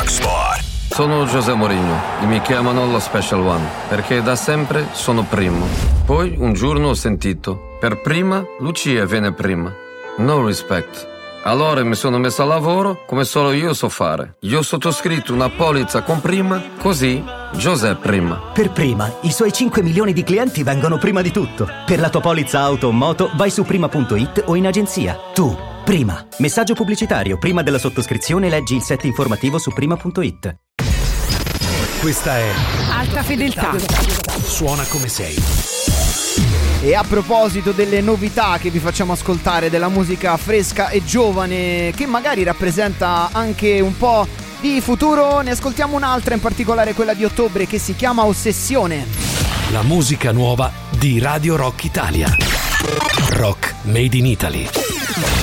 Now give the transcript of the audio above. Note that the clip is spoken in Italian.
Rocksport. Sono José Mourinho e mi chiamano lo Special One perché da sempre sono primo. Poi un giorno ho sentito: per prima Lucia viene prima. No respect. Allora mi sono messo a lavoro come solo io so fare. Io ho sottoscritto una polizza con prima, così José prima. Per prima, i suoi 5 milioni di clienti vengono prima di tutto. Per la tua polizza auto o moto vai su prima.it o in agenzia. Tu, prima. Messaggio pubblicitario. Prima della sottoscrizione leggi il set informativo su prima.it. Questa è Alta Fedeltà. Suona come sei. E a proposito delle novità che vi facciamo ascoltare, della musica fresca e giovane che magari rappresenta anche un po' di futuro, ne ascoltiamo un'altra, in particolare quella di ottobre, che si chiama Ossessione. La musica nuova di Radio Rock Italia. Rock Made in Italy.